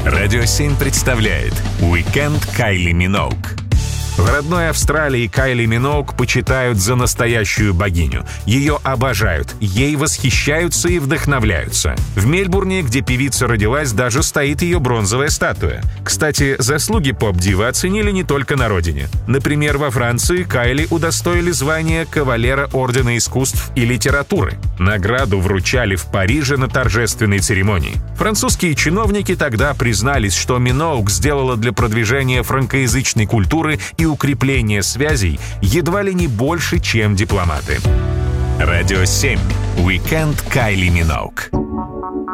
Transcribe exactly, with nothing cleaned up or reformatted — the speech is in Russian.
Радио семь представляет «Уикенд Кайли Миноуг». В родной Австралии Кайли Миноуг почитают за настоящую богиню. Ее обожают, ей восхищаются и вдохновляются. В Мельбурне, где певица родилась, даже стоит ее бронзовая статуя. Кстати, заслуги поп-дивы оценили не только на родине. Например, во Франции Кайли удостоили звания кавалера Ордена искусств и литературы. Награду вручали в Париже на торжественной церемонии. Французские чиновники тогда признались, что Миноуг сделала для продвижения франкоязычной культуры и укрепления связей едва ли не больше, чем дипломаты. Радио семь. Уикенд Кайли Миноуг.